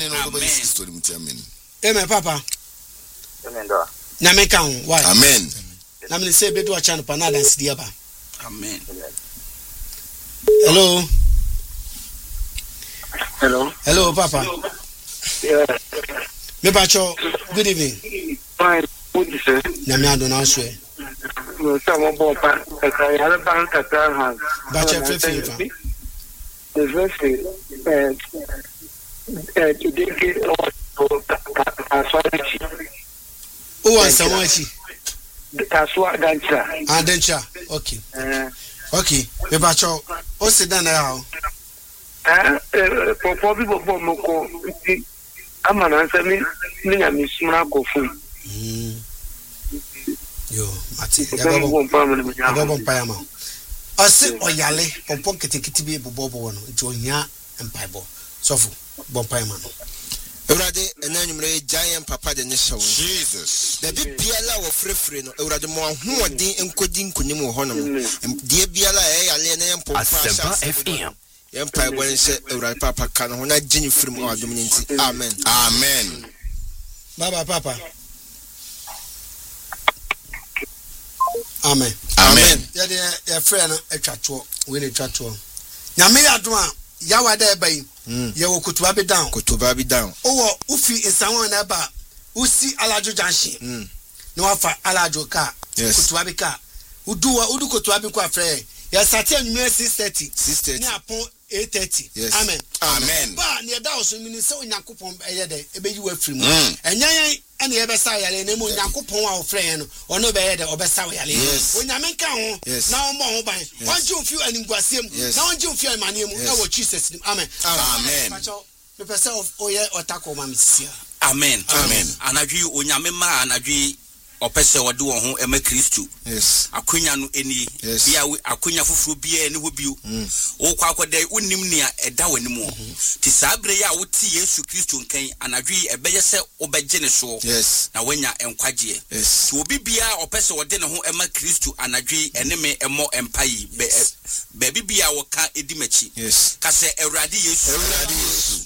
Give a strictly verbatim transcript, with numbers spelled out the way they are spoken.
Amen. Amen, Papa. Amen. Do. Na me kan why? Amen. Na me say be do a chan pa na dance dia ba. Amen. Hello. Hello. Hello, Papa. Yeah. Me pacho. Good evening. Fine. What is it? Na me ado na so e. Some more pa. I have a bank at our house. Bacha fefe. The first eh eh today get all aswachi. O wan sawachi. Aswa dancha. Ah, dancha. Okay. Eh. Okay. Me pacho. O sit down now. Ah, eh for for people for moko. Ama na answer me me na me smra go fu. Mm. Yo, Mati. Ya babo pamwe ya babo payama. Ose oyale pompon ketekiti bi bobo wono nti onya empaibo. Sofo bon payama no. Eurade enanyumre giant papa de nyeshawo. Jesus. The big biala wo frefre no eurade mo ahoɔden enkodi nkonim wo honom. Die biala e yale na yempo Asempa F M. Yempaibo nse eurade papa ka no na gini firim o adom nti. Amen. Amen. Baba Papa. Amen. Amen. Ya de ya friend etwato we ne twato. Nyame yadom a yawa da bai. Ye wo kutuba be down. Kutuba be down. Owo ufi nsanwo na ba usi alajo junction. Mm. No afa alajo ka. Kutuba be ka. Udu wa udu kutuba be kwa frɛ. Ya sati anwumere six thirty. six thirty. Ni apon eight thirty. Yes. Amen. Amen. Ba ne da oso mini se onyankopon eye de ebeyi wa firi mu. Mm. Enyan ene ye besa yale na mu onyankopon a ofrɛ ye no ono be ye de obesa yale. Yes. Onyame ka ho na omo ho ban. Onje ofi animguasem na onje ofi amane mu e wo Jesus. Amen. Amen. Me pese oye otako ma misia. Amen. Amen. Anadwi onyame ma anadwi opese wode wo ho ema Kristo. Yes. Akonya no eni bia akonya foforo bia eni ho bio. Wo kwa akoda unim nia eda wanim ho. Ti sabre ya wo ti Yesu Kristo nkan anadwi ebeye se obegye ne so. Yes. Na wanya enkwagye. Yes. Ti obi bia opese wode ne ho ema Kristo anadwi ene me emo empai be be bia wo ka edimachi. Yes. Ka se Ewrade Yesu. Ewrade Yesu.